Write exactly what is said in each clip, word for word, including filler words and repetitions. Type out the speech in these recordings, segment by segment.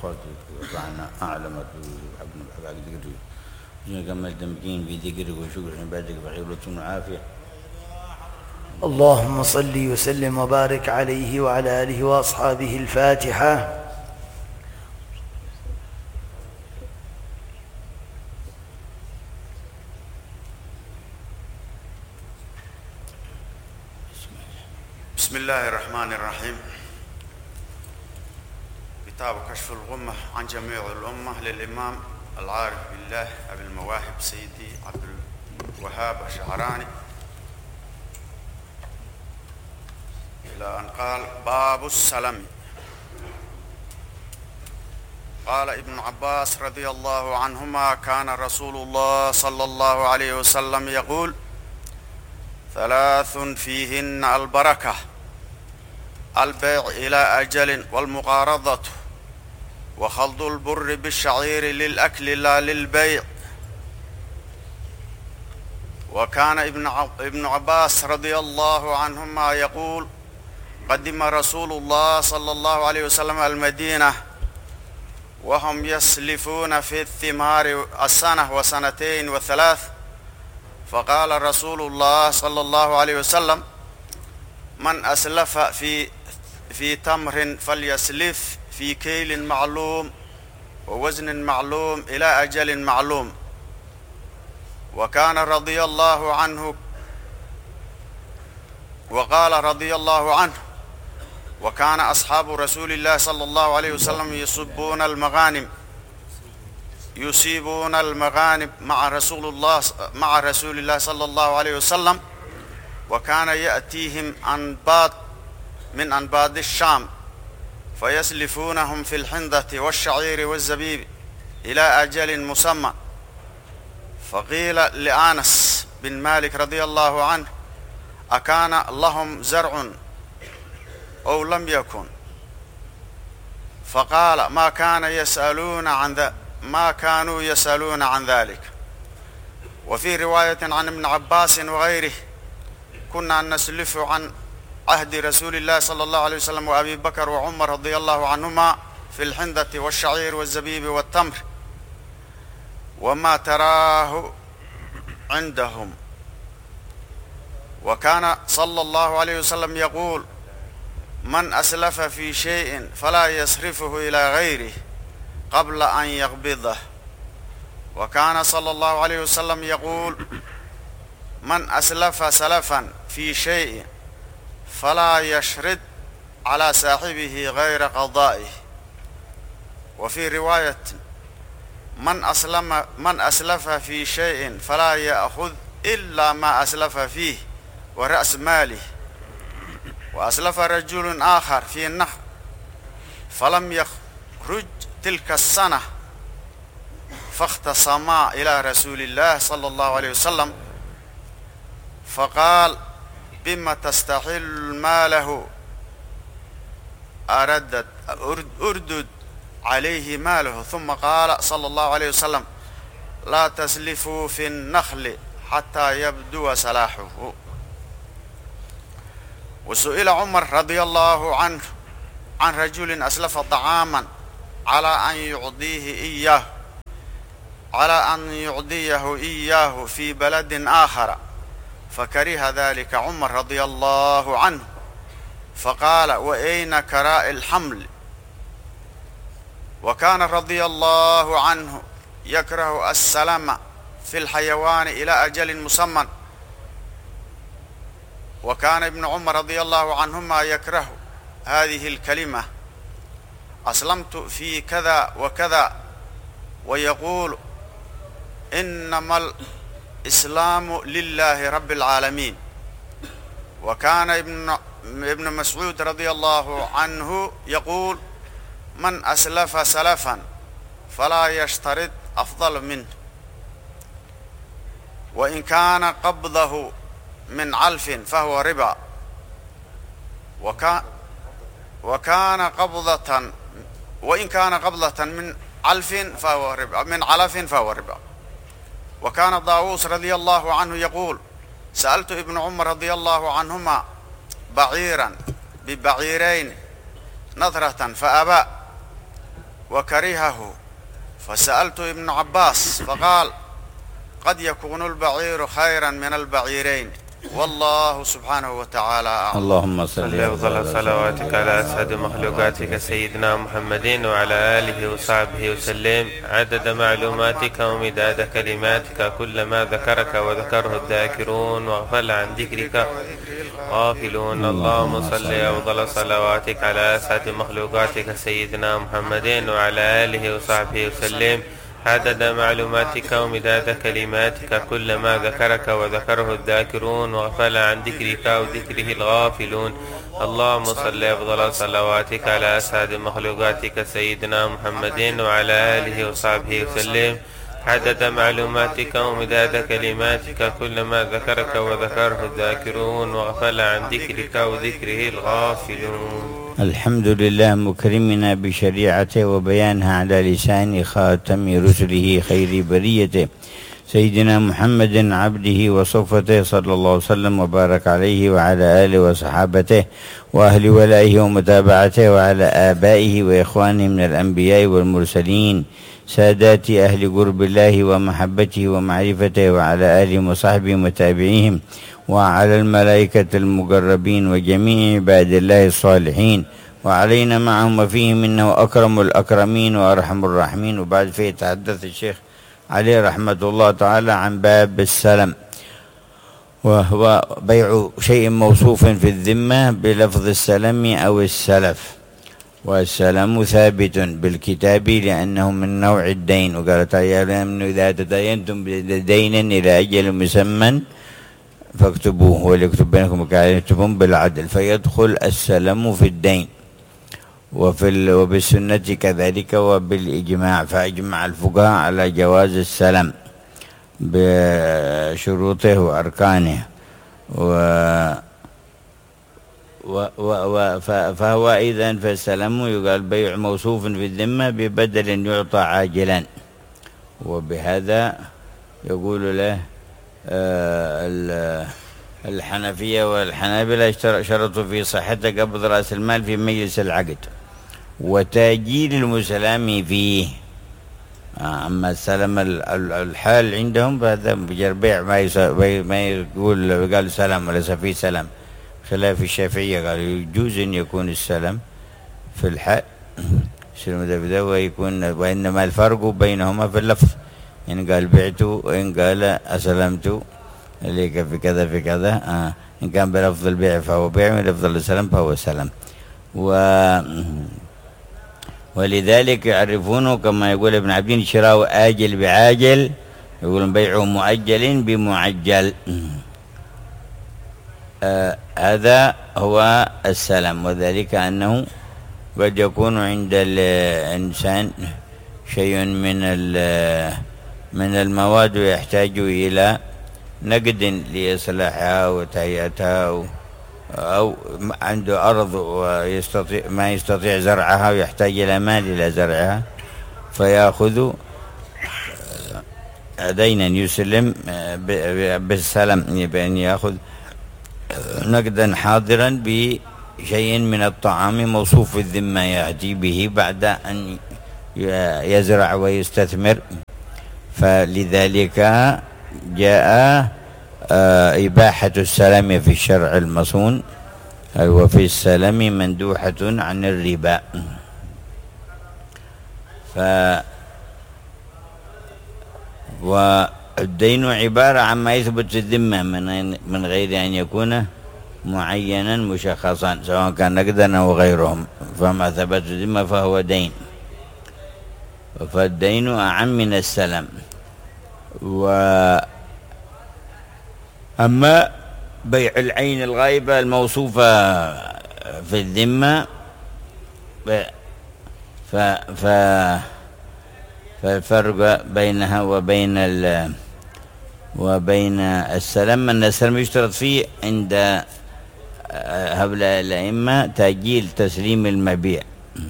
خاطرك وعنا أعلمك وحبنا بحبك ذكرك جينا كمل تمكين في ذكرك وشكرك عبادك بخير لطف وعافية. اللهم صل وسلم وبارك عليه وعلى آله وأصحابه. الفاتحة. بسم الله الرحمن الرحيم. كتاب كشف الغمة عن جميع الأمة للإمام العارف بالله أبي المواهب سيدي عبد الوهاب الشعراني، إلى أن قال: باب السلم. قال ابن عباس رضي الله عنهما: كان رسول الله صلى الله عليه وسلم يقول: ثلاث فيهن البركة: البيع إلى أجل، والمقارضة، وخلط البر بالشعير للأكل لا للبيع. وكان ابن عباس رضي الله عنهما يقول: قدم رسول الله صلى الله عليه وسلم المدينة وهم يسلفون في الثمار السنة وسنتين وثلاث، فقال رسول الله صلى الله عليه وسلم: من أسلف في في تمر فليسلف في كيل معلوم ووزن معلوم إلى أجل معلوم. وكان رضي الله عنه وقال رضي الله عنه: وكان أصحاب رسول الله صلى الله عليه وسلم يصبون المغانم يصيبون المغانم مع رسول الله مع رسول الله صلى الله عليه وسلم، وكان يأتيهم أنباط من أنباط الشام فيسلفونهم في الحنظة والشعير والزبيب إلى أجل مسمى. فقيل لأنس بن مالك رضي الله عنه: أكان لهم زرع أو لم يكن؟ فقال: ما كان يسألون عن ذا ما كانوا يسألون عن ذلك. وفي رواية عن ابن عباس وغيره: كنا نسلف عن عهد رسول الله صلى الله عليه وسلم وأبي بكر وعمر رضي الله عنهما في الحنظة والشعير والزبيب والتمر، وما تراه عندهم. وكان صلى الله عليه وسلم يقول: من أسلف في شيء فلا يصرفه إلى غيره قبل أن يقبضه. وكان صلى الله عليه وسلم يقول: من أسلف سلفا في شيء فلا يشرد على صاحبه غير قضائه. وفي رواية: من أسلم من أسلف في شيء فلا يأخذ إلا ما أسلف فيه ورأس ماله. وأسلف رجل آخر في النخل فلم يخرج تلك السنة، فاختصما إلى رسول الله صلى الله عليه وسلم فقال: بما تستحل ماله؟ أردد أردد عليه ماله. ثم قال صلى الله عليه وسلم: لا تسلفوا في النخل حتى يبدو سلاحه. وسئل عمر رضي الله عنه عن رجل أسلف طعاما على أن يعطيه إياه على أن يعطيه إياه في بلد آخر، فكره ذلك عمر رضي الله عنه، فقال: وأين كراء الحمل؟ وكان رضي الله عنه يكره السلام في الحيوان إلى أجل مسمى. وكان ابن عمر رضي الله عنهما يكره هذه الكلمة: أسلمت في كذا وكذا، ويقول: إنما الإسلام لله رب العالمين. وكان ابن ابن مسعود رضي الله عنه يقول: من أسلف سلفا فلا يشترط أفضل منه، وإن كان قبضه من علف فهو ربا، وكان وكان قبضة وإن كان قبضة من علف فهو ربا من علف فهو ربا. وكان طاووس رضي الله عنه يقول: سألت ابن عمر رضي الله عنهما بعيرا ببعيرين نظرة فأبى، وكرهه، فسألت ابن عباس فقال قد يكون البعير خيرا من البعيرين، والله سبحانه وتعالى أعلم. اللهم صل صل وسلم صلواتك على أسعد مخلوقاتك سيدنا محمد وعلى آله وصحبه وسلم عدد معلوماتك ومداد كلماتك، كلما ذكرك وذكره الذاكرون وغفل عن ذكرك غافلون. اللهم صل أفضل صلواتك على أسعد مخلوقاتك سيدنا محمد وعلى آله وصحبه وسلم عدد معلوماتك ومداد كلماتك، كلما ذكرك وذكره الذاكرون وغفل عن ذكرك وذكره الغافلون. اللهم صل أفضل صلواتك على أسعد مخلوقاتك سيدنا محمد وعلى آله وصحبه وسلم عدد معلوماتك ومداد كلماتك، كلما ذكرك وذكره الذاكرون وغفل عن ذكرك وذكره الغافلون. الحمد لله مكرمنا بشريعته وبيانها على لسان خاتم رسله خير بريته سيدنا محمد عبده وصفته صلى الله وسلم وبارك عليه وعلى آله وصحابته وأهل ولائه ومتابعته وعلى آبائه وإخوانه من الأنبياء والمرسلين سادات أهل قرب الله ومحبته ومعرفته وعلى آله وصحبه ومتابعيهم وعلى الملائكة المقربين وجميع عباد الله الصالحين وعلينا معهم وفيهم إنه أكرم الأكرمين وأرحم الراحمين. وبعد فيتحدث الشيخ عليه رحمة الله تعالى عن باب السلم، وهو بيع شيء موصوف في الذمة بلفظ السلم أو السلف، والسلم ثابت بالكتاب لأنه من نوع الدين، وقال تعالى إذا تداينتم بدين إلى أجل مسمى فاكتبوه وليكتب بينكم كاتب بالعدل، فيدخل السلم في الدين وفي وبالسنة كذلك وبالإجماع، فأجمع الفقهاء على جواز السلم بشروطه وأركانه و و و فهو إذن فالسلم يقال بيع موصوف في الذمة ببدل يعطى عاجلا، وبهذا يقول له الحنفية والحنابلة شرطوا في صحة قبض رأس المال في مجلس العقد وتأجيل المسلم فيه. أما السلم الحال عندهم فهذا بيع ما يقول قال سلام وليس فيه سلام، خلاف الشافعية قالوا يجوز أن يكون السلم في الحال ويكون، وإنما الفرق بينهما في اللفظ، إن قال بعت وإن قال أسلمت إليك في كذا في كذا، آه. إن كان بلفظ البيع فهو بيع ولفظ السلم فهو سلم. و ولذلك يعرفونه كما يقول ابن عبدين شراء آجل بعاجل، يقولون بيع مؤجل بمعجل. آه هذا هو السلم، وذلك أنه قد يكون عند الإنسان شيء من من المواد يحتاج إلى نقد لإصلاحها وتهيئتها، أو عنده أرض ويستطيع ما يستطيع زرعها ويحتاج إلى مال إلى زرعها، فيأخذ دينا يسلم بالسلم، بأن يأخذ نقدا حاضرا بشيء من الطعام موصوف في الذمة يأتي به بعد أن يزرع ويستثمر. فلذلك جاء إباحة السلم في الشرع المصون، وفي السلم مندوحة عن الربا. ف والدين عبارة عما يثبت في الذمة من غير أن يكون معينا مشخصا سواء كان نقدا أو غيرهم، فما ثبت في الذمة فهو دين، فالدين أعم من السلم. وأما بيع العين الغائبة الموصوفة في الذمة ف ف فالفرق بينها وبين ال وبين السلم أن السلم يشترط فيه عند هؤلاء الأئمة تأجيل تسليم المبيع،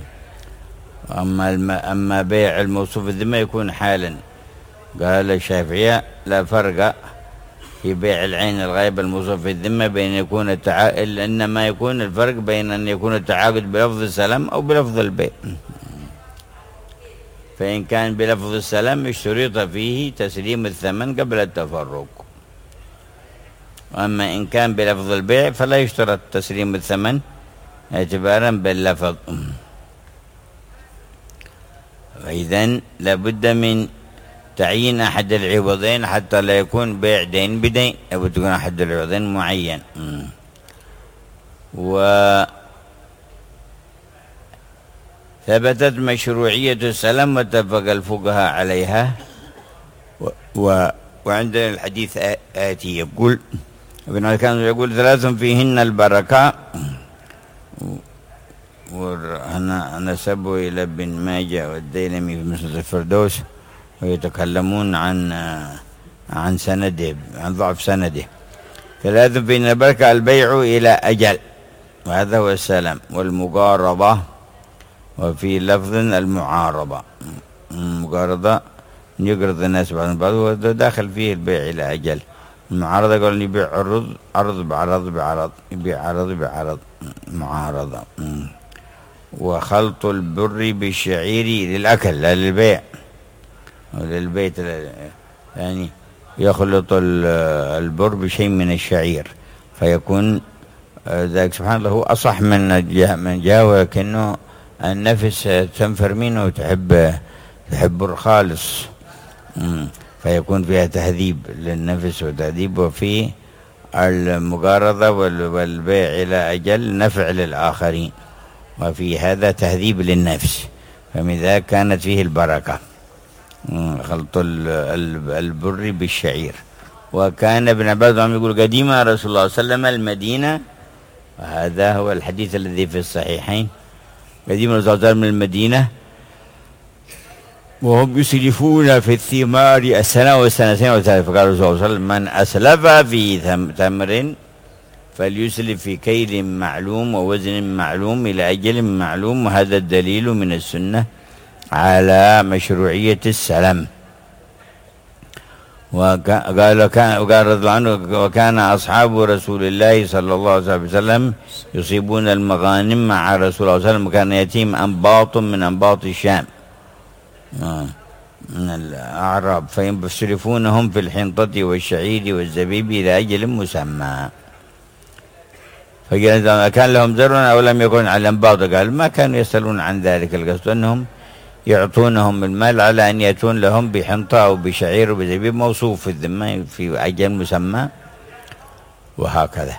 أما أما بيع الموصوف الذمة يكون حالا. قال الشافعية لا فرق في بيع العين الغائبة الموصوف في الذمة بين يكون التعاقد، إنما يكون الفرق بين أن يكون التعاقد بلفظ السلام أو بلفظ البيع. فإن كان بلفظ السلام اشترط فيه تسليم الثمن قبل التفرق، وأما إن كان بلفظ البيع فلا يشترط تسليم الثمن اعتبارا باللفظ. فإذن لابد من تعيين أحد العوضين حتى لا يكون بيع دين بدين، لابد يكون أحد العوضين معين. وثبتت مشروعية السلام واتفق الفقهاء عليها. و... و... وعندنا الحديث آتي يقول ابن كان يقول ثلاث فيهن البركة، وأنا نسبه إلى ابن ماجه والديلمي في مسند الفردوس، ويتكلمون عن عن سنده، عن ضعف سنده. ثلاث فيهن البركة: البيع إلى أجل، وهذا هو السلام، والمقارضة، وفي لفظ المعارضة. المقارضة يقرض الناس بعض بعض، وداخل فيه البيع إلى أجل. المعارضة قال يبيع عرض عرض بعرض بعرض، يبيع عرض بعرض، معارضة. وخلط البر بالشعير للأكل لا للبيع، وللبيت يعني يخلط البر بشيء من الشعير فيكون ذلك سبحان الله هو أصح من من جهة، ولكنه النفس تنفر منه وتحب تحب الخالص، فيكون فيها تهذيب للنفس وتهذيب، وفي المقارضة والبيع إلى أجل نفع للآخرين، وفي هذا تهذيب للنفس، فمن ذلك كانت فيه البركة، خلط البر بالشعير. وكان ابن عباس يقول قديم رسول الله صلى الله عليه وسلم المدينة، وهذا هو الحديث الذي في الصحيحين، قديم رسول الله صلى الله عليه وسلم المدينة وهم يسلفون في الثمار السنة والسنتين والثلاث، فقال رسول الله صلى الله عليه وسلم من أسلف في تمر فليسلف في كيل معلوم ووزن معلوم إلى أجل معلوم، وهذا الدليل من السنة على مشروعية السلم. وقال وقال رضي الله عنه وكان أصحاب رسول الله صلى الله عليه وسلم يصيبون المغانم مع رسول الله صلى الله عليه وسلم، وكان يتيم أنباط من أنباط الشام من الأعراب فيصرفونهم في الحنطة والشعير والزبيب إلى أجل مسمى. فقال كان لهم زر أو لم يكن على الأنباط، قال ما كانوا يسألون عن ذلك، القصد أنهم يعطونهم المال على أن يأتون لهم بحنطة أو بشعير وبزبيب موصوف في الذمة في أجل مسمى، وهكذا.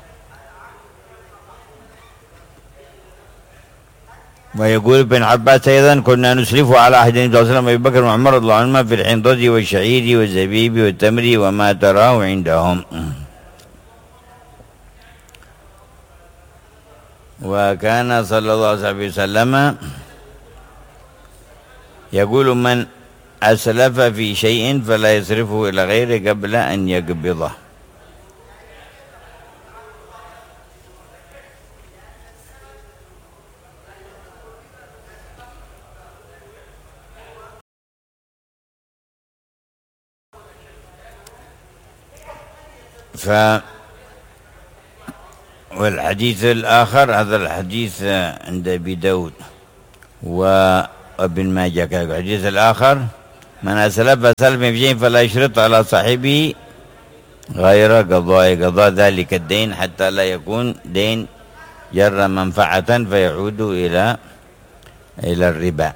ويقول ابن عباس أيضا كنا نسلف على عهد النبي صلى الله عليه وسلم أبي بكر وعمر رضي الله عنهما في الحنطة والشعير والزبيب والتمر وما تراه عندهم. وكان صلى الله عليه وسلم يقول من أسلف في شيء فلا يصرفه إلى غيره قبل أن يقبضه. ف والحديث الآخر هذا الحديث عند أبي داود وابن ماجه، الحديث الآخر من أسلف سلف في شيء فلا يشرط على صاحبه غير قضاء قضاء ذلك الدين حتى لا يكون دين جر منفعة فيعود إلى إلى الربا.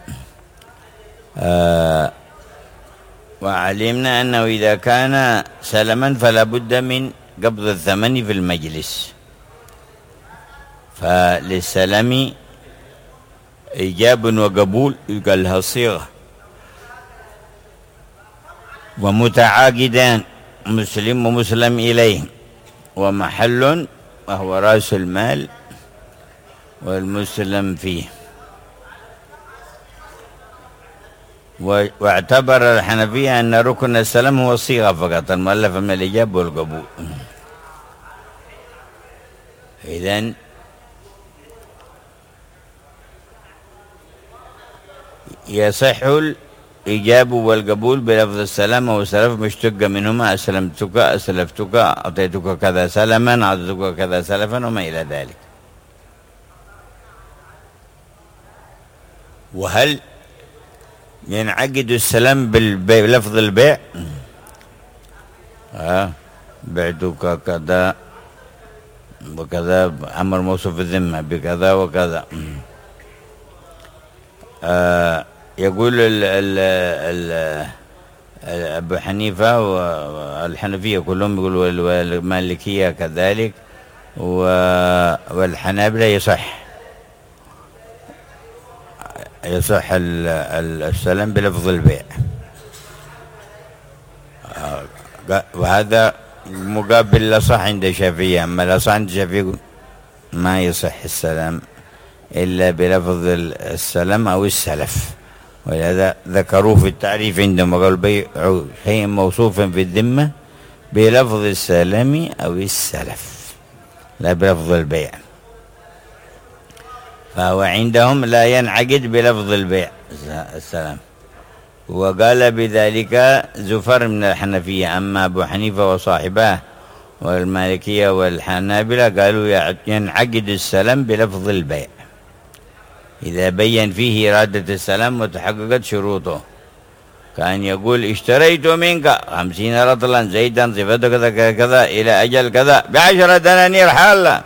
آه وعلمنا أنه إذا كان سلما فلا بد من قبض الثمن في المجلس، فللسلم إيجاب وقبول يقال لها صيغة، ومتعاقدان مسلم ومسلم إليه، ومحل وهو رأس المال والمسلم فيه. واعتبر الحنفية أن ركن السلم هو الصيغة فقط المؤلفة من الإيجاب والقبول. إذن يصح الإيجاب والقبول بلفظ السلام والسلف مشتق منهما أسلمتك أسلفتك أعطيتك كذا سلما أعطيتك كذا سلفا وما إلى ذلك. وهل ينعقد السلام بلفظ البيع. ها بعتك كذا وكذا، أمر موصوف الذمة بكذا وكذا. آه يقول ال ال ال أبو حنيفة والحنفية كلهم يقولوا، والمالكية كذلك، والحنابلة يصح يصح السلام بلفظ البيع. وهذا مقابل الأصح عند الشافعية. أما الأصح عند الشافعية ما يصح السلام إلا بلفظ السلام أو السلف، ولهذا ذكروه في التعريف عندهم وقالوا بيع شيء موصوف في الذمة بلفظ السلام أو السلف لا بلفظ البيع. فهو عندهم لا ينعقد بلفظ البيع السلام. وقال بذلك زفر من الحنفية. أما أبو حنيفة وصاحباه والمالكية والحنابلة قالوا ينعقد السلام بلفظ البيع إذا بين فيه إرادة السلام وتحققت شروطه. كان يقول اشتريت منك خمسين رطلا زيدا صفته كذا كذا كذا إلى أجل كذا بعشرة دنانير حالة،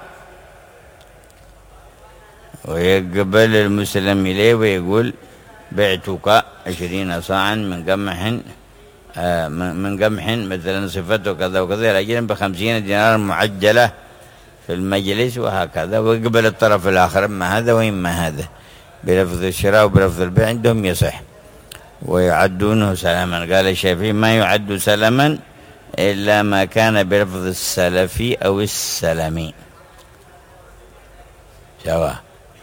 ويقبل المسلم إليه ويقول بعتك عشرين صاعا من قمح آه من قمح مثلا صفته كذا وكذا إلى أجل بخمسين دينار معجلة في المجلس وهكذا. ويقبل الطرف الآخر إما هذا وإما هذا بلفظ الشراء وبلفظ البيع عندهم يصح ويعدونه سلاما. قال الشافعي ما يعد سلاما إلا ما كان بلفظ السلفي أو السلمي سواء.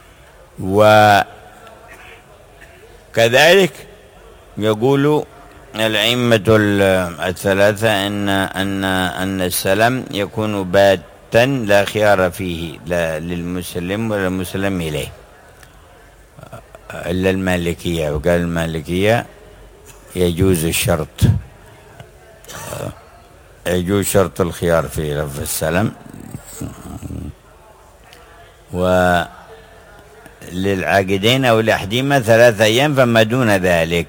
وكذلك يقول الأئمة الثلاثة أن أن أن السلام يكون باتا لا خيار فيه لا للمسلم ولا المسلم إليه إلا المالكية. وقال المالكية يجوز الشرط، يجوز شرط الخيار في لفظ السلام. وللعاقدين أو الأحديمة ثلاثة أيام فما دون ذلك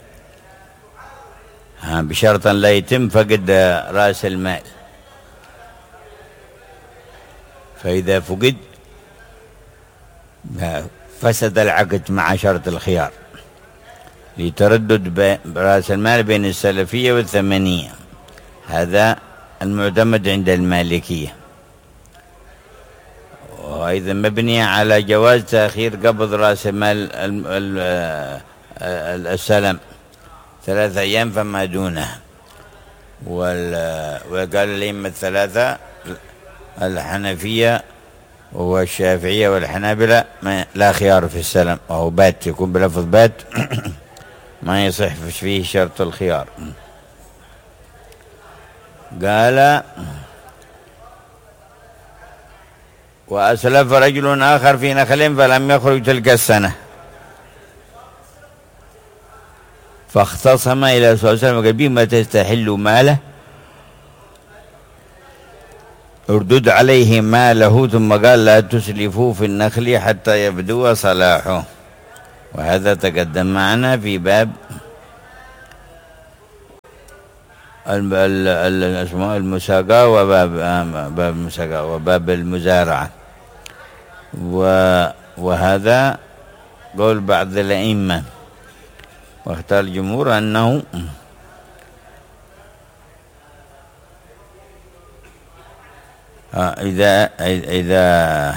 بشرط لا يتم فقد رأس المال. فإذا فقد فسد العقد مع شرط الخيار لتردد رأس المال بين السلفية والثمانية. هذا المعتمد عند المالكية، وأيضا مبني على جواز تأخير قبض رأس المال السلم ثلاثة أيام فما دونه. وقال الأئمة الثلاثة الحنفية والشافعية والحنابلة لا خيار في السلم، وهو بات يكون بلفظ بات ما يصح فيه شرط الخيار. قال وأسلف رجل آخر في نخل فلم يخرج تلك السنة فاختصم إلى رسول الله صلى الله عليه وسلم وقال بما تستحل ماله اردد عليه ماله، ثم قال لا تسلفوا في النخل حتى يبدو صلاحه. وهذا تقدم معنا في باب المساقاة وباب باب المساقاة وباب المزارعة. وهذا قول بعض الأئمة، واختار الجمهور أنه إذا إذا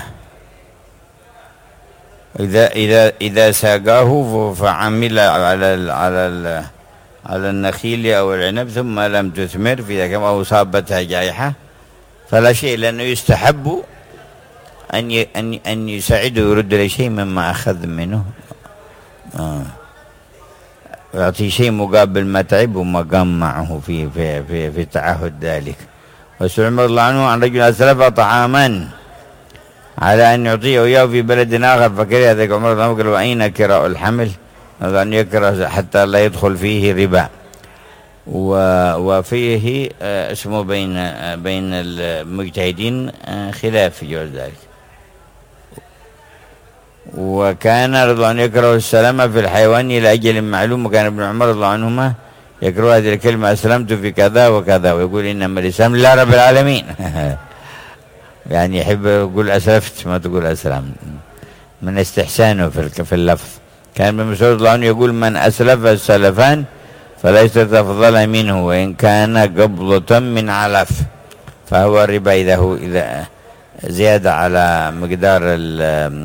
إذا إذا إذا ساقاه فعمل على على على النخيل أو العنب ثم لم تثمر في كما أو صابتها جائحة فلا شيء، لأنه يستحب أن أن أن يساعده ويرد له شيء مما أخذ منه، آه. يعطي شيء مقابل ما تعب وما قام معه في في في, في تعهد ذلك. وسئل عمر رضي الله عنه عن رجل أسلف طعاما على أن يعطيه إياه في بلد آخر فكره ذلك عمر رضي الله عنه قال وأين كراء الحمل؟ أن يكره حتى لا يدخل فيه ربا. وفيه اسمه بين بين المجتهدين خلاف في جواز ذلك. وكان رضي الله عنه يكره السلام في الحيوان إلى أجل معلوم، وكان ابن عمر رضي الله عنهما يكره هذه الكلمة أسلمت في كذا وكذا، ويقول إنما الإسلام لله رب العالمين يعني يحب يقول أسلفت ما تقول أسلم من استحسانه في اللفظ. كان ابن مسعود رضي الله عنه يقول من أسلف السلفان فليس أفضل منه وإن كان قبضة من علف، فهو ربا إذا هو إذا زيادة على مقدار ال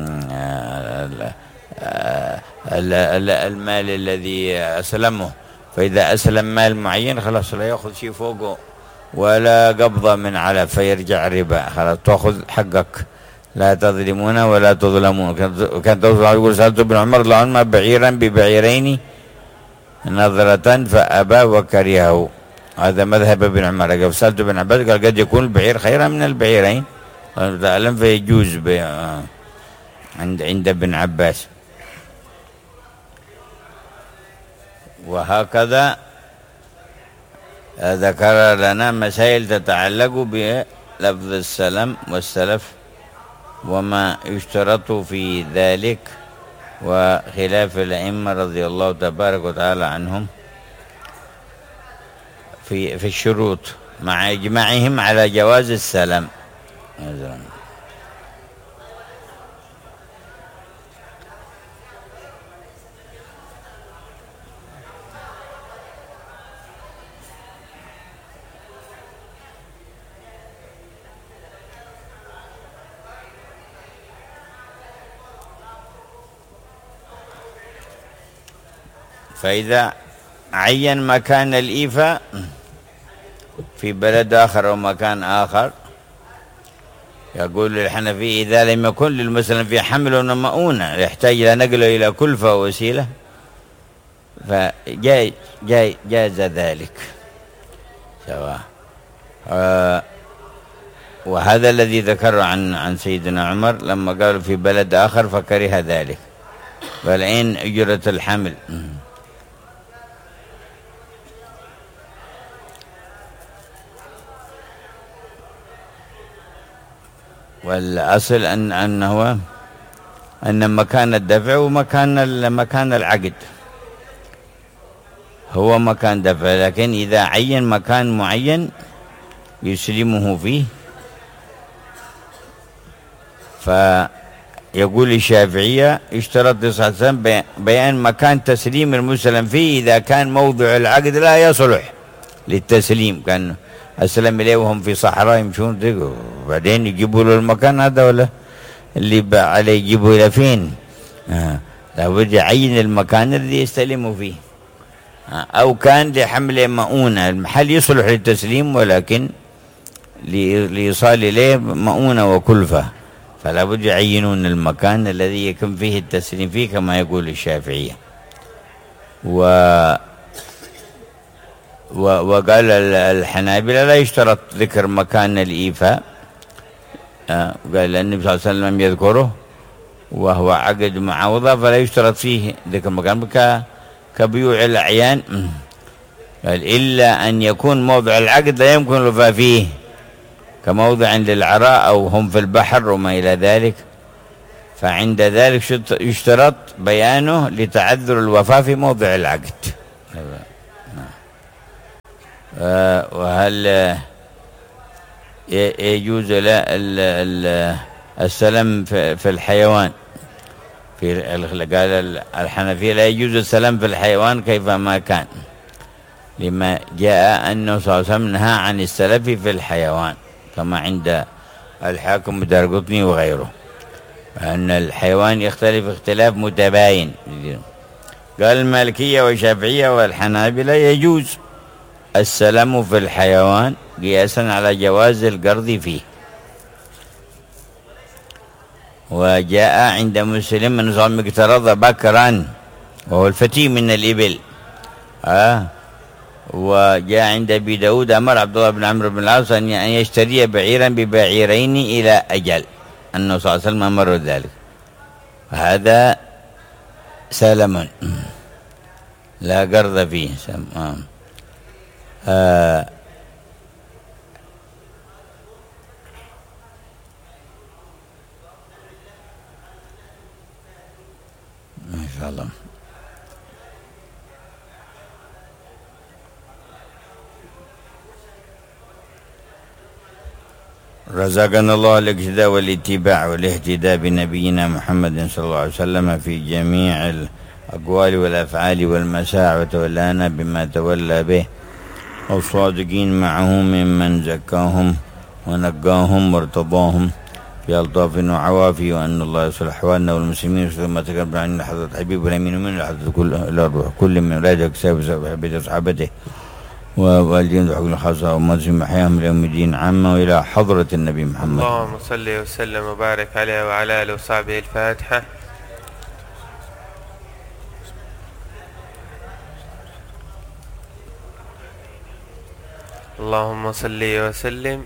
ال ال المال الذي أسلمه. فإذا أسلم مال معين خلاص لا يأخذ شيء فوقه ولا قبضة من علف فيرجع ربا، خلاص تأخذ حقك لا تظلمون ولا تظلمون. كان يقول سألت ابن عمر رضي الله عنهما بعيرا ببعيرين نظرة فأبى وكرهه، هذا مذهب ابن عمر. قال سألت ابن عباس قال قد يكون البعير خيرا من البعيرين، قال تعلم فيجوز عند عند ابن عباس. وهكذا ذكر لنا مسائل تتعلق بلفظ السلام والسلف وما يشترط في ذلك وخلاف الأئمة رضي الله تبارك وتعالى عنهم في في الشروط مع إجماعهم على جواز السلام. فإذا عين مكان الإيفاء في بلد آخر أو مكان آخر، يقول الحنفي إذا لم يكن للمسلم في حمل ومؤونة يحتاج إلى نقله إلى كلفة ووسيلة فجاز جاز, جاز ذلك سواء. آه وهذا الذي ذكره عن عن سيدنا عمر لما قال في بلد آخر فكره ذلك، فالعين أجرة الحمل. والأصل أن أنه أن مكان الدفع ومكان مكان العقد هو مكان دفع، لكن إذا عين مكان معين يسلمه فيه فيقول الشافعية اشترط صحة بيان مكان تسليم المسلم فيه إذا كان موضع العقد لا يصلح للتسليم، كان أسلم إليه وهم في صحراء يمشون دقوا بعدين يجيبوا له المكان هذا ولا اللي عليه يجيبوا إلى فين؟ آه. لابد يعين المكان الذي يستلموا فيه. آه. أو كان لحمل مؤونة، المحل يصلح للتسليم ولكن ليصال إليه مؤونة وكلفة، فلا بد يعينون المكان الذي يكون فيه التسليم فيه كما يقول الشافعية. و وقال الحنابلة لا يشترط ذكر مكان الإيفاء، آه قال النبي صلى الله عليه وسلم يذكره وهو عقد معاوضة فلا يشترط فيه ذكر مكان كبيوع الأعيان، قال إلا أن يكون موضع العقد لا يمكن الوفاء فيه كموضع للعراء أو هم في البحر وما إلى ذلك، فعند ذلك يشترط بيانه لتعذر الوفاء في موضع العقد. آه وهل يجوز لا السلام في الحيوان؟ في قال الحنفية لا يجوز السلام في الحيوان كيفما كان، لما جاء أنه صلى الله عليه وسلم نهى عن السلف في الحيوان كما عند الحاكم الدارقطني وغيره، أن الحيوان يختلف اختلاف متباين. قال المالكية والشافعية والحنابلة يجوز السلام في الحيوان قياسا على جواز القرض فيه. وجاء عند مسلم أن صلى اقترض بكرا وهو الفتي من الإبل. آه وجاء عند أبي داود أمر عبد الله بن عمرو بن العاص أن يشتري بعيرا ببعيرين إلى أجل، أنه صلى الله عليه وسلم أمر ذلك، هذا سلم لا قرض فيه. آه. آه رزقنا الله الاقتداء والاتباع والاهتداء بنبينا محمد صلى الله عليه وسلم في جميع الأقوال والأفعال والمساع، وتولانا بما تولى به، والصادقين معه ممن زكاهم ونقاهم وارتضاهم في ألطاف وعوافي، وأن الله يصلح أحوالنا والمسلمين. ثم تكرم عن حضرة حبيب الأمين من حضرة كل الروح كل من راد كتاب صحابته أصحابته والجند حق الخاصة ومسلم حياهم ليوم الدين عامة، وإلى حضرة النبي محمد. اللهم صل وسلم وبارك عليه وعلى آله وصحبه. الفاتحة. اللهم صل وسلم.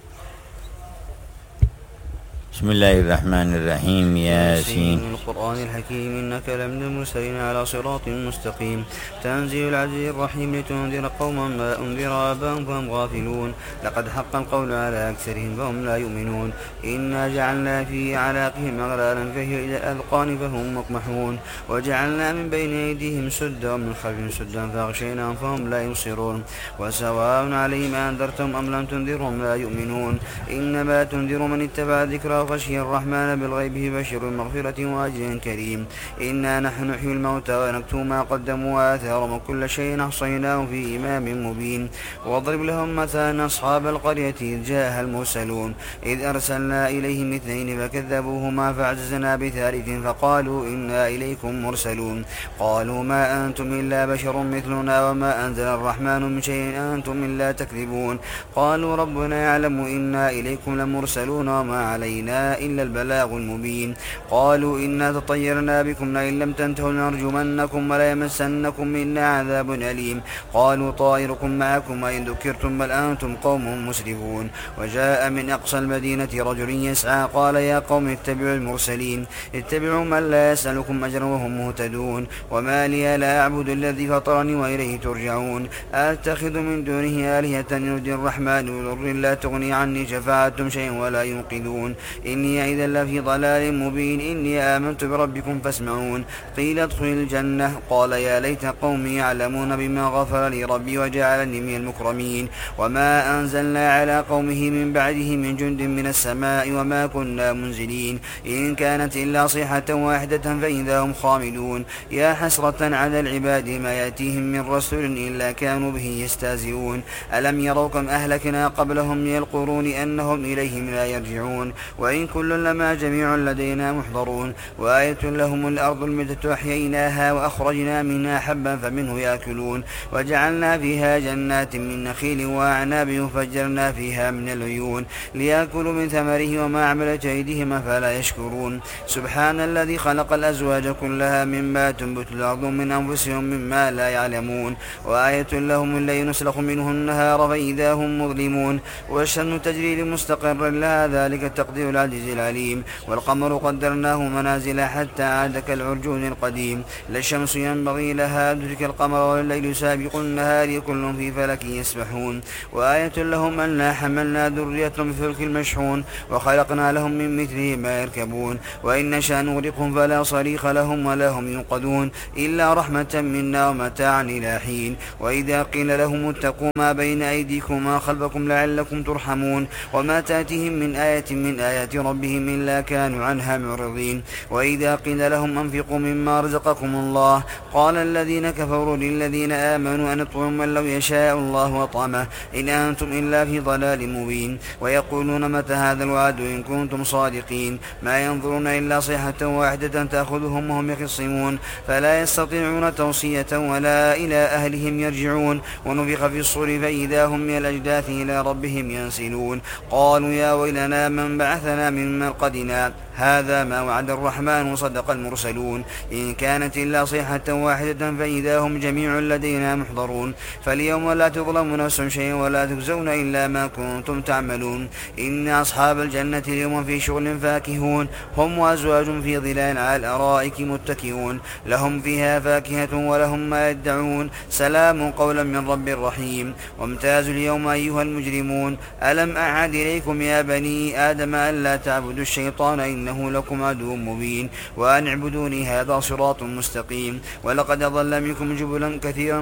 بسم الله الرحمن الرحيم. ياسين. القرآن الحكيم إنك لمن المرسلين على صراط مستقيم. تنزيل العزيز الرحيم لتنذر قوما ما أنذر آباءهم فهم غافلون. لقد حق القول على أكثرهم فهم لا يؤمنون. إنا جعلنا في أعناقهم أغلالا فهي إلى الأذقان فهم مقمحون. وجعلنا من بين أيديهم سدا ومن خلفهم سدا فأغشيناهم فهم لا يبصرون. وسواء عليهم أنذرتهم أم لم تنذرهم لا يؤمنون. إنما تنذر من اتبع ذكره وخشي الرحمن بالغيب بشر مغفرة وأجر كريم. إنا نحن نحيي الموتى ونكتب ما قدموا وآثارهم وكل شيء أحصيناه في إمام مبين. واضرب لهم مثلا أصحاب القرية إذ جاءها المرسلون إذ أرسلنا إليهم اثنين فكذبوهما فعززنا بثالث فقالوا إنا إليكم مرسلون. قالوا ما أنتم إلا بشر مثلنا وما أنزل الرحمن من شيء أنتم إلا تكذبون. قالوا ربنا يعلم إنا إليكم لمرسلون وما علينا إلا البلاغ المبين. قالوا إنا تطيرنا بكم لئن لم تنتهوا لنرجمنكم ولا يمسنكم منا عذاب أليم. قالوا طائركم معكم وإن ذكرتم بل أنتم قوم مسرفون. وجاء من أقصى المدينة رجل يسعى قال يا قوم اتبعوا المرسلين اتبعوا من لا يسألكم أجرا وهم مهتدون. وما لي لا أعبد الذي فطرني وإليه ترجعون. أتخذ من دونه آلهة يرجي الرحمن بضر لا تغني عني شفاعتهم شيئا ولا ينقذون. إني إذا لفي ضلال مبين. إني آمنت بربكم فاسمعون. قيل ادخل الجنة قال يا ليت قومي يعلمون بما غفر لي ربي وجعلني من المكرمين. وما أنزلنا على قومه من بعده من جند من السماء وما كنا منزلين. إن كانت إلا صيحة واحدة فإذا هم خامدون. يا حسرة على العباد ما يأتيهم من رسول إلا كانوا به يستهزئون. ألم يروا كم أهلكنا قبلهم من القرون أنهم إليهم لا يرجعون. وإن كل لما جميع لدينا محضرون. وآية لهم الأرض الميتة أحييناها وأخرجنا منها حبا فمنه يأكلون. وجعلنا فيها جنات من نخيل وأعناب وفجرنا فيها من العيون ليأكلوا من ثمره وما عملت أيديهم فلا يشكرون. سبحان الذي خلق الأزواج كلها مما تنبت الأرض من أنفسهم مما لا يعلمون. وآية لهم الليل نسلخ منه النهار فإذا هم مظلمون. والشمس تجري لمستقر لها ذلك التقدير العزيز العليم. والقمر قدرناه منازل حتى عاد كالعرجون القديم. لا الشمس ينبغي لها أن تدرك القمر والليل سابق النهار كل في فلك يسبحون. وآية لهم أنا حملنا ذريتهم في الفلك المشحون وخلقنا لهم من مثله ما يركبون. وإن نشأ نغرقهم فلا صريخ لهم ولا هم ينقذون إلا رحمة منا ومتاعا إلى حين. وإذا قيل لهم اتقوا ما بين أيديكم وما خلفكم لعلكم ترحمون. وما تأتيهم من آية من آيات ربهم إلا كانوا عنها معرضين. وإذا قيل لهم أنفقوا مما رزقكم الله قال الذين كفروا للذين آمنوا أن اطعموا من لو يشاء الله وطعمه إن أنتم إلا في ضلال مبين. ويقولون متى هذا الوعد إن كنتم صادقين. ما ينظرون إلا صيحة واحدة تأخذهم وهم يخصمون فلا يستطيعون توصية ولا إلى أهلهم يرجعون. ونفخ في الصور فإذا هم من الأجداث إلى ربهم ينسلون. قالوا يا ويلنا من بعثنا من مرقدنا هذا ما وعد الرحمن وصدق المرسلون. إن كانت إلا صيحة واحدة فإذا هم جميع لدينا محضرون. فاليوم لا تظلم نفس شيئا ولا تجزون إلا ما كنتم تعملون. إن أصحاب الجنة اليوم في شغل فاكهون هم وأزواج في ظلال على الأرائك متكئون لهم فيها فاكهة ولهم ما يدعون سلام قولا من رب رحيم. وامتازوا اليوم أيها المجرمون ألم أعهد إليكم يا بني آدم ألا تعبدوا الشيطان إنه لكم عدو مبين وأن اعبدوني هذا صراط مستقيم. ولقد أضل منكم جبلا كثيرا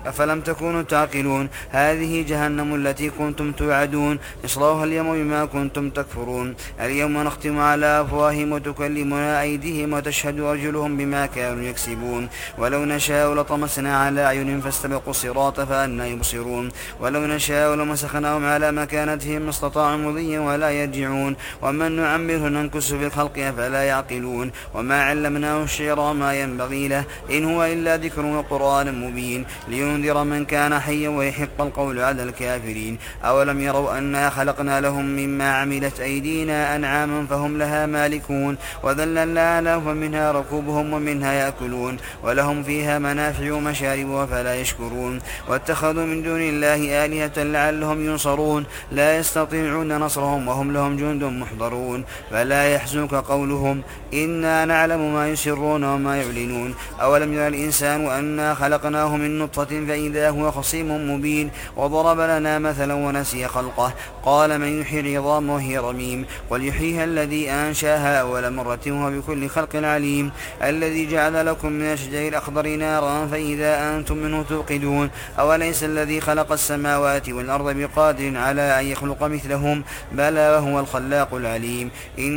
أفلم تكونوا تعقلون هذه جهنم التي كنتم توعدون اصلوها اليوم بما كنتم تكفرون اليوم نختم على أفواههم وتكلمنا أيديهم وتشهد أرجلهم بما كانوا يكسبون ولو نشاء لطمسنا على أعينهم فاستبقوا الصراط فأنى يبصرون ولو نشاء لمسخناهم على مكانتهم ما استطاعوا مضيا ولا يرجعون ومن نعمره ننكس في الخلق أفلا يعقلون وما علمناه الشعر وما ينبغي له إن هو إلا ذكر وقرآن مبين لينذر من كان حيا ويحق القول على الكافرين أولم يروا أنا خلقنا لهم مما عملت أيدينا أنعاما فهم لها مالكون وذللنا لهم ومنها ركوبهم ومنها يأكلون ولهم فيها منافع ومشارب وفلا يشكرون واتخذوا من دون الله آلهة لعلهم ينصرون لا يستطيعون نصرهم وهم لهم جند محضرون فلا يحزنك قولهم إنا نعلم ما يسرون وما يعلنون أولم يرى الإنسان أنا خلقناه من نطفة فإذا هو خصيم مبين وضرب لنا مثلا ونسي خلقه قال من يحيي العظام وهي رميم قل يحييها الذي أنشاها أول مرة وهو بكل خلق عليم الذي جعل لكم من الشجر الأخضر نارا فإذا أنتم منه توقدون أوليس الذي خلق السماوات والأرض بقادر على أن يخلق مثلهم بلى وهو الخلاق العليم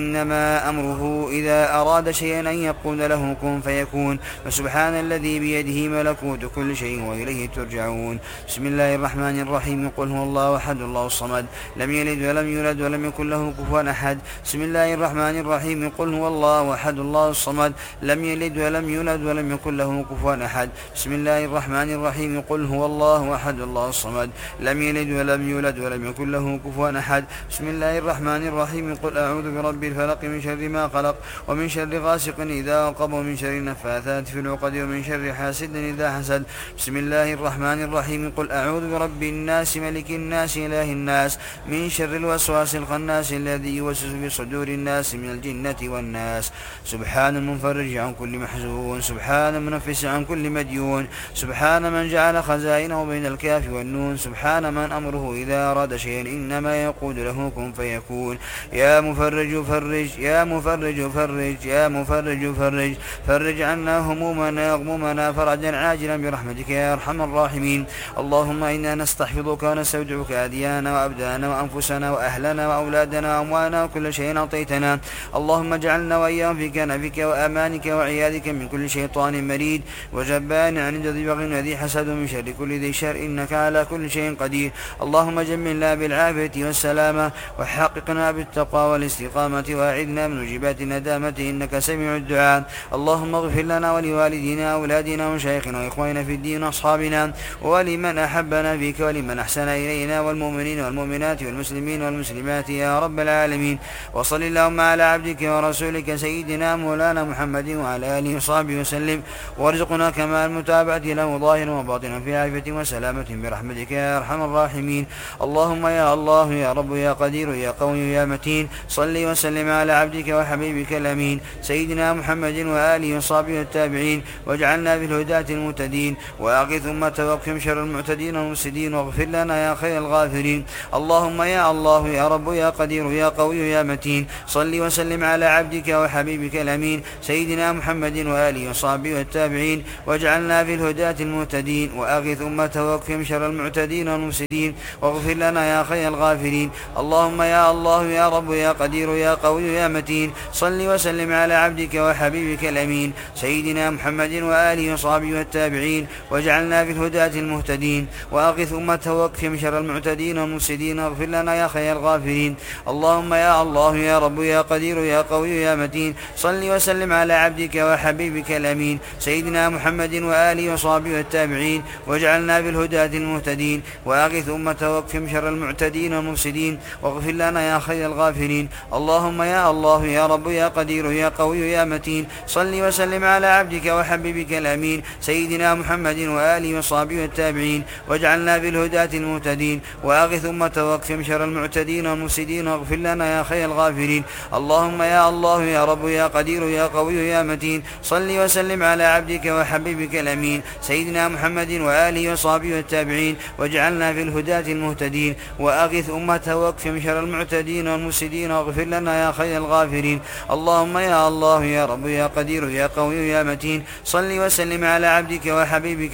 إنما أمره إذا أراد شيئا أن يقول له كن فيكون فسبحان الذي بيده ملكوت كل شيء وإليه ترجعون بسم الله الرحمن الرحيم قل هو الله أحد الله الصمد لم يلد ولم يولد ولم يكن له كفوا أحد بسم الله الرحمن الرحيم قل هو الله أحد الله الصمد لم يلد ولم يولد ولم يكن له كفوا أحد بسم الله الرحمن الرحيم قل هو الله أحد الله الصمد لم يلد ولم يولد ولم يكن له كفوا أحد بسم الله الرحمن الرحيم قل أعوذ برب الفلق من شر ما خلق ومن شر غاسق إذا وقب ومن شر النفاثات في العقد ومن شر حاسد إذا حسد بسم الله الرحمن الرحيم قل أعوذ برب الناس ملك الناس إله الناس من شر الوسواس الخناس الذي يوسوس في صدور الناس من الجنة والناس سبحان المنفرج عن كل محزون سبحان المنفس عن كل مديون سبحان من جعل خزائنه بين الكاف والنون سبحان من أمره إذا أراد شيئا إنما يقول له كن فيكون يا مفرج فرج يا مفرج فرج يا مفرج فرج فرج عنا همومنا وغمومنا فرجا عاجلا برحمتك يا أرحم الراحمين اللهم إنا نستحفظك ونستودعك أديانا وأبدانا وأنفسنا وأهلنا وأولادنا وأموالنا وكل شيء أعطيتنا اللهم اجعلنا وإياهم في كنفك وأمانك وعيادك من كل شيطان مريد وجبان عن ذي بغي وذي حسد من شر كل ذي شر إنك على كل شيء قدير اللهم جملنا بالعافية والسلامة وحققنا بالتقوى والاستقامة وأعذنا من وجبات الندامة إنك سميع الدعاء اللهم اغفر لنا ولوالدينا وأولادنا ومشايخنا وإخواننا في الدين وأصحابنا ولمن أحبنا فيك ولمن أحسن إلينا والمؤمنين والمؤمنات والمسلمين والمسلمات يا رب العالمين وصل اللهم على عبدك ورسولك سيدنا مولانا محمد وعلى آله وصحبه وسلم وارزقنا كمال المتابعة له ظاهرا وباطنا في عافية وسلامة برحمتك يا أرحم الراحمين اللهم يا الله يا رب يا قدير يا قوي يا متين صل وسلم على عبدك وحبيبك الأمين سيدنا محمد وآله وصحبه التابعين واجعلنا في الهداة المهتدين وأغث أمة واقهم شر المعتدين والمفسدين واغفر لنا يا خير الغافرين اللهم يا الله يا رب يا قدير يا قوي يا متين صل وسلم على عبدك وحبيبك الأمين سيدنا محمد وآله وصحبه التابعين واجعلنا في الهداة المهتدين وأغث أمة واقهم شر المعتدين والمفسدين واغفر لنا يا خير الغافرين اللهم يا الله يا رب يا قدير يا قوي يا متين صل وسلم على عبدك وحبيبك الأمين سيدنا محمد وآله وصحبه التابعين واجعلنا في الهداة المهتدين وأغث أمة واقهم شر المعتدين والمفسدين واغفر لنا يا خير الغافرين اللهم يا الله يا رب يا قدير يا قوي يا متين صل وسلم على عبدك وحبيبك الأمين سيدنا محمد وآله وصحبه التابعين واجعلنا في الهداة المهتدين وأغث أمة واقهم شر المعتدين والمفسدين واغفر لنا يا خير الغافرين اللهم يا الله يا رب يا قدير يا قوي يا متين صل وسلم على عبدك وحبيبك الأمين سيدنا محمد وآله وصحبه التابعين واجعلنا في الهداة المهتدين وأغث أمة واقهم شر المعتدين والمفسدين واغفر لنا يا خير الغافرين اللهم يا الله يا رب يا قدير يا قوي يا متين صل وسلم على عبدك وحبيبك الأمين سيدنا محمد وآله وصحبه التابعين واجعلنا في الهداة المهتدين وأغث أمة واقهم شر المعتدين والمفسدين واغفر لنا يا خير الغافرين اللهم يا الله يا رب يا قدير يا قوي يا متين صل وسلم على عبدك وحبيبك الأمين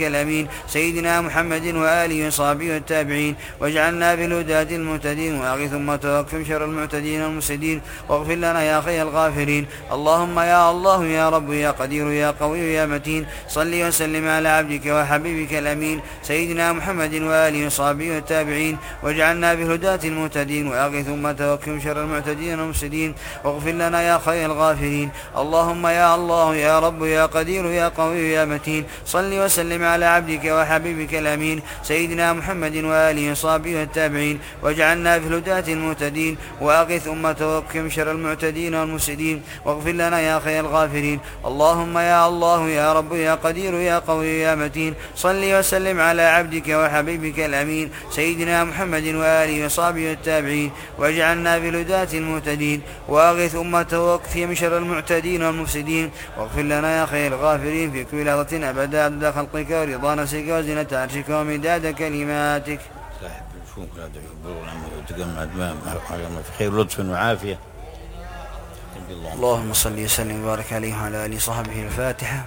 المرسلين سيدنا محمد وآله وصحبه والتابعين، واجعلنا بالهداة المهتدين، وأغث أمته واكفم شر المعتدين والمفسدين، واغفر لنا يا خير الغافرين. اللهم يا الله يا رب يا قدير يا قوي يا متين، صل وسلم على عبدك وحبيبك الأمين سيدنا محمد وآله وصحبه والتابعين، واجعلنا بالهداة المهتدين، وأغث أمته واكفم شر المعتدين والمفسدين، واغفر لنا يا خير الغافرين. اللهم يا الله يا رب يا قدير يا قوي يا متين، صل وسلم على عبدك وحبيبك الأمين سيدنا محمد وآله وصحبه والتابعين، واجعلنا في الهداة المهتدين، وأغث أمته واكفم شر المعتدين والمفسدين، واغفر لنا يا خير الغافرين. اللهم يا الله يا رب يا قدير يا قوي يا متين، صل وسلم على عبدك وحبيبك الأمين سيدنا محمد وآله وصحبه والتابعين، واجعلنا في الهداة المهتدين، وأغث أمته واكفم شر المعتدين والمفسدين، واغفر لنا يا خير الغافرين في كل لحظة أبدا عدد خلقك ورضا نفسك وزنة عرشك ومداد كلماتك. صاحب الفوق لا تجمع ما في خير لطف وعافية. اللهم صل وسلم وبارك عليه وعلى آله وصحبه. الفاتحة.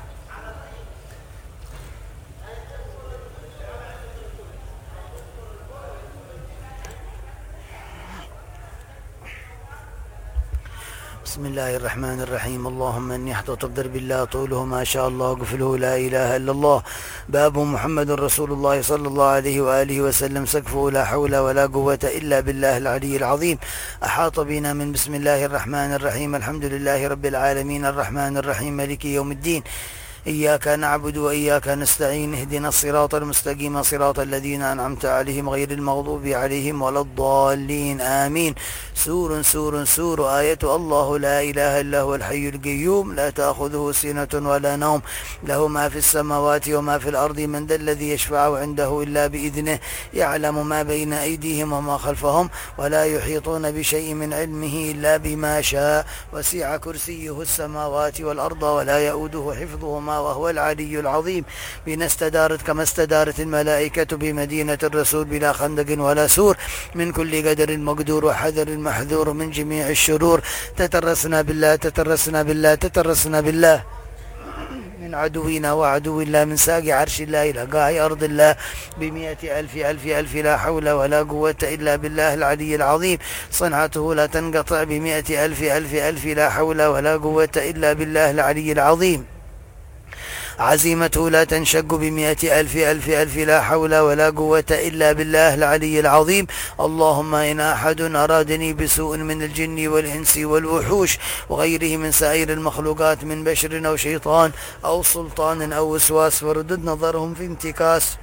بسم الله الرحمن الرحيم. اللهم اني احتط بدرب الله طوله ما شاء الله قفله لا اله الا الله، باب محمد رسول الله صلى الله عليه واله وسلم، سقفه لا حول ولا قوة الا بالله العلي العظيم. احاط بنا من بسم الله الرحمن الرحيم. الحمد لله رب العالمين الرحمن الرحيم مالك يوم الدين، إياك نعبد وإياك نستعين، اهدنا الصراط المستقيم صراط الذين أنعمت عليهم غير المغضوب عليهم ولا الضالين آمين. سور سور سور آية الله لا إله إلا هو الحي القيوم لا تأخذه سنة ولا نوم، له ما في السماوات وما في الأرض، من ذا الذي يشفع عنده إلا بإذنه، يعلم ما بين أيديهم وما خلفهم، ولا يحيطون بشيء من علمه إلا بما شاء، وسع كرسيه السماوات والأرض ولا يؤوده حفظهما وهو العلي العظيم. بنا استدارت كما استدارت الملائكة بمدينة الرسول بلا خندق ولا سور، من كل قدر مقدور وحذر محذور، من جميع الشرور. تترسنا بالله تترسنا بالله تترسنا بالله من عدونا وعدو الله، من ساق عرش الله إلى قاع أرض الله، بمئة ألف ألف ألف لا حول ولا قوة إلا بالله العلي العظيم. صنعته لا تنقطع بمئة ألف ألف ألف لا حول ولا قوة إلا بالله العلي العظيم. عزيمته لا تنشق بمئة ألف ألف ألف لا حول ولا قوة إلا بالله العلي العظيم. اللهم إن أحد أرادني بسوء من الجن والإنس والوحوش وغيره من سائر المخلوقات، من بشر أو شيطان أو سلطان أو وسواس، فردد نظرهم في انتكاس،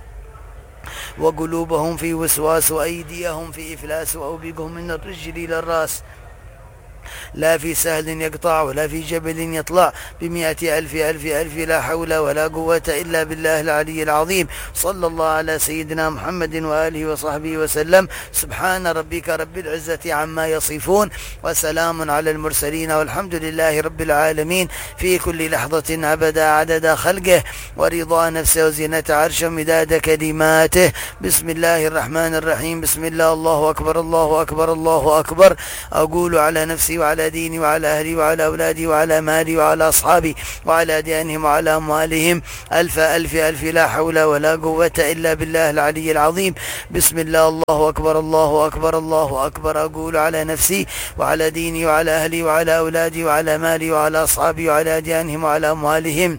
وقلوبهم في وسواس، وأيديهم في إفلاس، وأوبقهم من الرجل إلى الرأس، لا في سهل يقطع ولا في جبل يطلع، بمئة ألف ألف ألف لا حول ولا قوة إلا بالله العلي العظيم. صلى الله على سيدنا محمد وآله وصحبه وسلم. سبحان ربك رب العزة عما يصفون، وسلام على المرسلين، والحمد لله رب العالمين، في كل لحظة أبدا عدد خلقه ورضا نفسه وزينة عرشه ومداد كلماته. بسم الله الرحمن الرحيم. بسم الله، الله أكبر الله أكبر الله أكبر. أقول على نفسي وعلى ديني وعلى أهلي وعلى أولادي وعلى مالي وعلى أصحابي وعلى ديانهم وعلى أموالهم، ألف ألف ألف لا حول ولا قوة إلا بالله العلي العظيم. بسم الله، الله أكبر الله أكبر الله أكبر. أقول على نفسي وعلى ديني وعلى أهلي وعلى أولادي وعلى مالي وعلى أصحابي وعلى ديانهم وعلى أموالهم،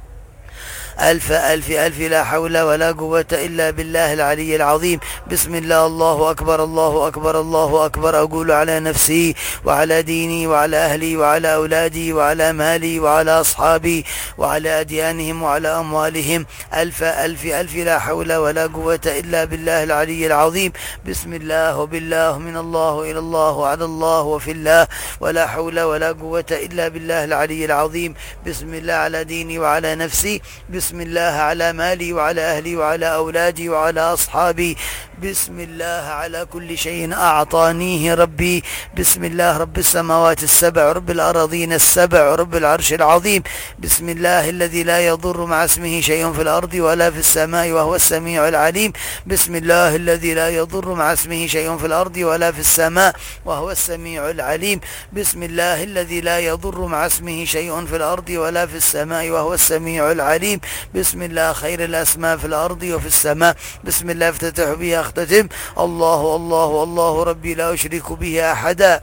ألف ألف ألف لا حول ولا قوة إلا بالله العلي العظيم. بسم الله، الله أكبر الله أكبر الله أكبر. أقول على نفسي وعلى ديني وعلى أهلي وعلى أولادي وعلى مالي وعلى أصحابي وعلى أديانهم وعلى أموالهم، ألف ألف ألف لا حول ولا قوة إلا بالله العلي العظيم. بسم الله وبالله من الله إلى الله وعلى الله وفي الله، ولا حول ولا قوة إلا بالله العلي العظيم. بسم الله على ديني وعلى نفسي، بسم الله على مالي وعلى أهلي وعلى أولادي وعلى أصحابي، بسم الله على كل شيء أعطانيه ربي. بسم الله رب السماوات السبع رب الأراضين السبع رب العرش العظيم. بسم الله الذي لا يضر مع اسمه شيء في الأرض ولا في السماء وهو السميع العليم. بسم الله الذي لا يضر مع اسمه شيء في الأرض ولا في السماء وهو السميع العليم. بسم الله الذي لا يضر مع اسمه شيء في الأرض ولا في السماء وهو السميع العليم. بسم الله خير الأسماء في الأرض وفي السماء. بسم الله افتتح به أختتم. الله الله الله ربي لا أشرك به أحدا.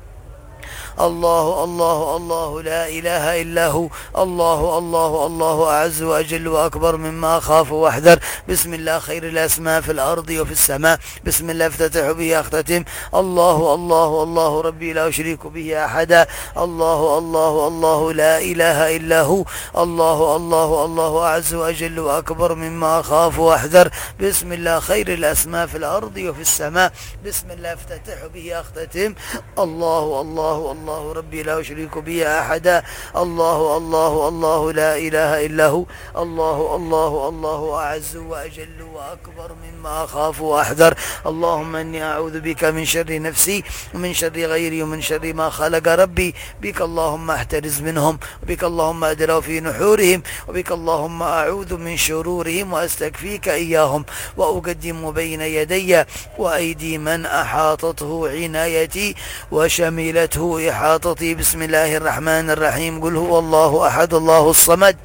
الله الله الله لا إله إلا هو. الله الله الله أعز وأجل وأكبر مما أخاف وأحذر. بسم الله خير الأسماء في الأرض وفي السماء. بسم الله افتتح به أختتم. الله الله الله ربي لا أشرك به أحدا. الله الله الله لا إله إلا هو. الله الله الله أعز وأجل وأكبر مما أخاف وأحذر. بسم الله خير الأسماء في الأرض وفي السماء. بسم الله افتتح به أختتم. الله الله الله الله ربي لا أشرك به أحدا. الله الله الله لا إله إلا هو. الله الله الله أعز وأجل وأكبر مما أخاف وأحذر. اللهم إني أعوذ بك من شر نفسي ومن شر غيري ومن شر ما خلق ربي. بك اللهم أحترز منهم وبك اللهم أدرى في نحورهم وبك اللهم أعوذ من شرورهم وأستكفيك إياهم وأقدم بين يدي وأيدي من أحاطته عنايتي وشملته إحاطتي. بسم الله الرحمن الرحيم. قل هو الله أحد الله الصمد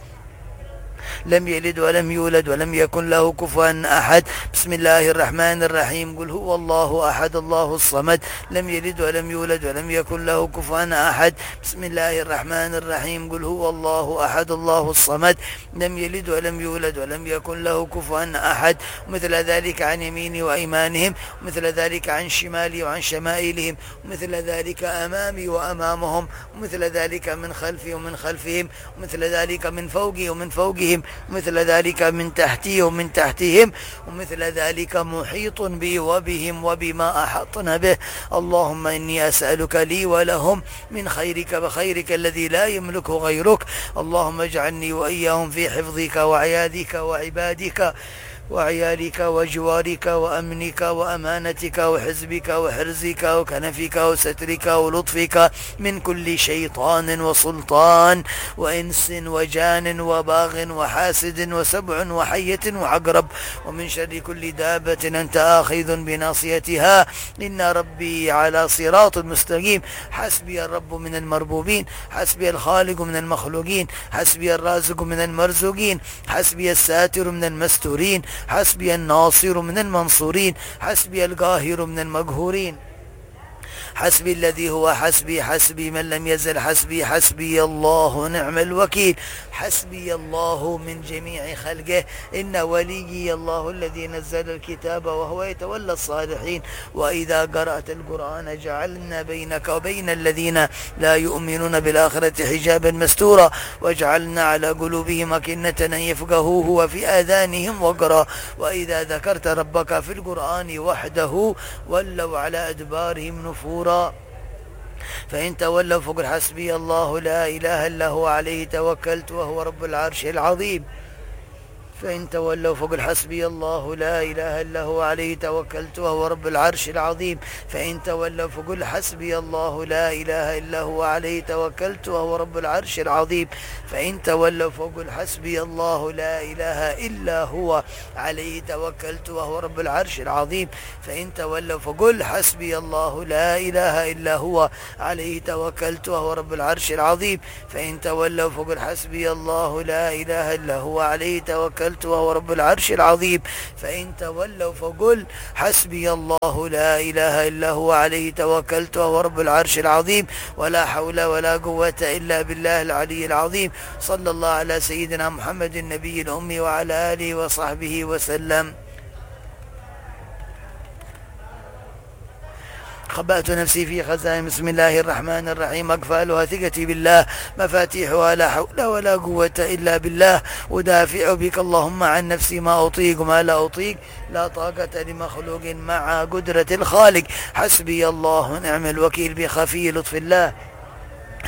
لم يلد ولم يولد ولم يكن له كفوا أحد. بسم الله الرحمن الرحيم. قل هو الله أحد الله الصمد لم يلد ولم يولد ولم يكن له كفوا أحد. بسم الله الرحمن الرحيم. قل هو الله أحد الله الصمد لم يلد ولم يولد ولم يكن له كفوا أحد. ومثل ذلك عن يميني وأيمانهم ومثل ذلك عن شمالي وعن شمائلهم ومثل ذلك أمامي وأمامهم ومثل ذلك من خلفي ومن خلفهم ومثل ذلك من فوقي ومن فوقهم ومثل ذلك من تحتي ومن تحتهم ومثل ذلك محيط بي وبهم وبما أحطنا به. اللهم إني أسألك لي ولهم من خيرك بخيرك الذي لا يملكه غيرك. اللهم اجعلني وإياهم في حفظك وعيادك وعبادك وعيالك وجوارك وأمنك وأمانتك وحزبك وحرزك وكنفك وسترك ولطفك من كل شيطان وسلطان وإنس وجان وباغ وحاسد وسبع وحية وعقرب ومن شر كل دابة أنت آخذ بناصيتها. إن ربي على صراط مستقيم. حسبي الرب من المربوبين. حسبي الخالق من المخلوقين. حسبي الرازق من المرزوقين. حسبي الساتر من المستورين. حسبي الناصر من المنصورين. حسبي القاهر من المقهورين. حسبي الذي هو حسبي. حسبي من لم يزل حسبي. حسبي الله نعم الوكيل. حسبي الله من جميع خلقه. إن وليي الله الذي نزل الكتاب وهو يتولى الصالحين. وإذا قرأت القرآن جعلنا بينك وبين الذين لا يؤمنون بالآخرة حجابا مستورا وجعلنا على قلوبهم أكنة أن يفقهوه وفي آذانهم وقرا. وإذا ذكرت ربك في القرآن وحده ولوا على أدبارهم نفورا. فإن تولوا فقل حسبي الله لا إله إلا هو عليه توكلت وهو رب العرش العظيم. فإن تولوا فقل حسبي الله لا إله إلا هو عليه توكلت وهو رب العرش العظيم. فإن تولوا فقل حسبي الله لا إله إلا هو عليه توكلت وهو رب العرش العظيم. فإن تولوا فقل حسبي الله لا إله إلا هو عليه توكلت وهو رب العرش العظيم. فإن تولوا فقل حسبي الله لا إله إلا هو عليه توكلت وهو رب العرش العظيم. فإن تولوا فقل حسبي الله لا إله إلا هو عليه توكلت وهو رب العرش العظيم. فإن تولوا فقل حسبي الله لا إله إلا هو عليه توكلت وهو رب العرش العظيم. ولا حول ولا قوة إلا بالله العلي العظيم. صلى الله على سيدنا محمد النبي الأمي وعلى آله وصحبه وسلم. خبأت نفسي في خزائن. بسم الله الرحمن الرحيم. أقفالها ثقتي بالله مفاتيحها لا حول ولا قوة إلا بالله. أدافع بك اللهم عن نفسي ما أطيق وما لا أطيق. لا طاقة لمخلوق مع قدرة الخالق. حسبي الله نعم الوكيل بخفي لطف الله.